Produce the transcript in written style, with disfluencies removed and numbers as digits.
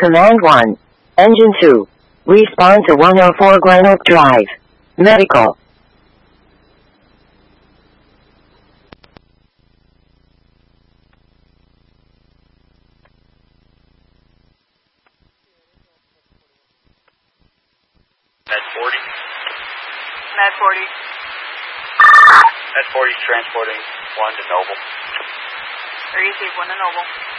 Command 1. Engine 2. Respond to 104 Glen Oak Drive. Medical. Med 40. Med 40. Med 40 transporting 1 to Noble. Or you say 1 to Noble.